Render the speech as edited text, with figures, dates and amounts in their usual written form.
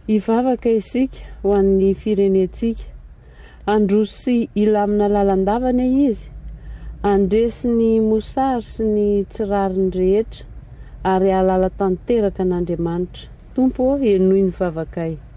Hivavaka isika ho an'ny firenentsika, androsy ilamina lalandavana izy, andresy ny mosary sy ny tsirariny rehetra, ary alala tanteraka n'Andriamanitra. Tompo enoy ny vavakay.